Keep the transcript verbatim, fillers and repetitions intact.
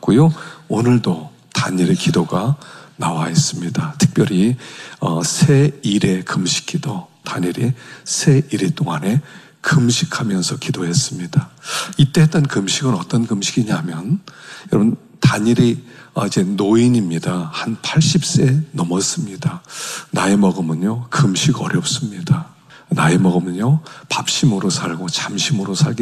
나왔고요. 오늘도 다니엘의 기도가 나와 있습니다. 특별히 어, 새 일의 금식 기도, 다니엘이 새 일 동안에 금식하면서 기도했습니다. 이때 했던 금식은 어떤 금식이냐면, 여러분, 다니엘이 이제 노인입니다. 한 팔십 세 넘었습니다. 나이 먹으면요 금식 어렵습니다. 나이 먹으면요 밥심으로 살고 잠심으로 살기